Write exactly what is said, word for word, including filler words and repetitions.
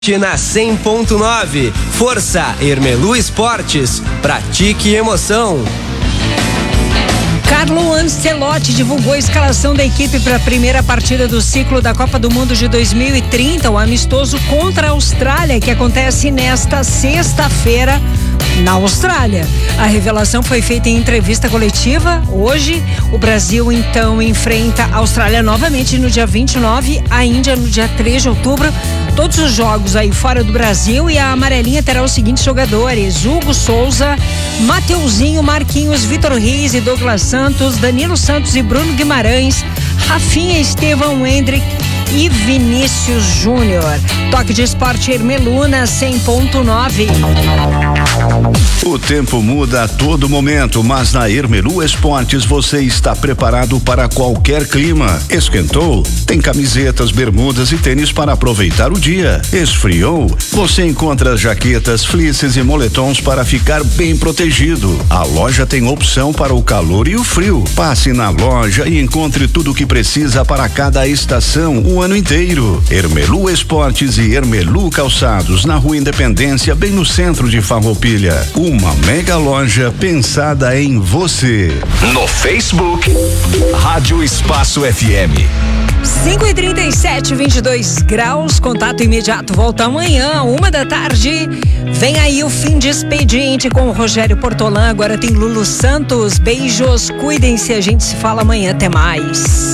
Na cem ponto nove, Força Ermelu Esportes, pratique emoção. Carlo Ancelotti divulgou a escalação da equipe para a primeira partida do ciclo da Copa do Mundo de dois mil e trinta, o amistoso contra a Austrália, que acontece nesta sexta-feira na Austrália. A revelação foi feita em entrevista coletiva. Hoje, o Brasil então enfrenta a Austrália novamente no dia vinte e nove, a Índia no dia três de outubro. Todos os jogos aí fora do Brasil, e a amarelinha terá os seguintes jogadores: Hugo Souza, Mateuzinho, Marquinhos, Vitor Reis e Douglas Santos, Danilo Santos e Bruno Guimarães, Rafinha, Estevão, Hendrick e Vinícius Júnior. Toque de esporte Ermelu na cem ponto nove. O tempo muda a todo momento, mas na Ermelu Esportes você está preparado para qualquer clima. Esquentou? Tem camisetas, bermudas e tênis para aproveitar o dia. Esfriou? Você encontra jaquetas, fleeces e moletons para ficar bem protegido. A loja tem opção para o calor e o frio. Passe na loja e encontre tudo o que precisa para cada estação o ano inteiro. Ermelu Esportes e Ermelu Calçados, na Rua Independência, bem no centro de Farroupilha. Uma mega loja pensada em você. No Facebook, Rádio Espaço F M. cinco e trinta e sete, vinte e dois graus, contato imediato, volta amanhã, uma da tarde. Vem aí o fim de expediente com o Rogério Portolã, agora tem Lulu Santos. Beijos, cuidem-se, a gente se fala amanhã, até mais.